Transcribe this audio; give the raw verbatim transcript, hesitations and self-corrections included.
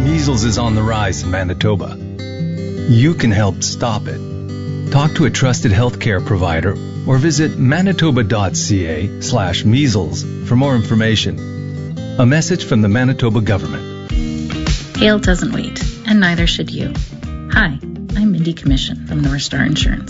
Measles is on the rise in Manitoba. You can help stop it. Talk to a trusted healthcare provider or visit manitoba.ca slash measles for more information. A message from the Manitoba government. Hail doesn't wait, and neither should you. Hi, I'm Mindy Commission from North Star Insurance.